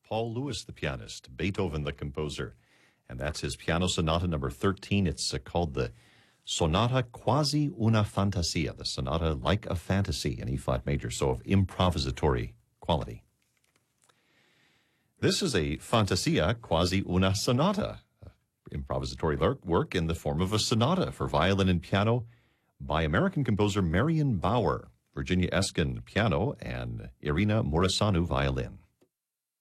Paul Lewis, the pianist, Beethoven, the composer. And that's his piano sonata number 13. It's called the Sonata Quasi una Fantasia, the sonata like a fantasy in E-flat major, so of improvisatory quality. This is a Fantasia Quasi una Sonata, improvisatory work in the form of a sonata for violin and piano by American composer Marion Bauer, Virginia Eskin piano, and Irina Mureșanu violin.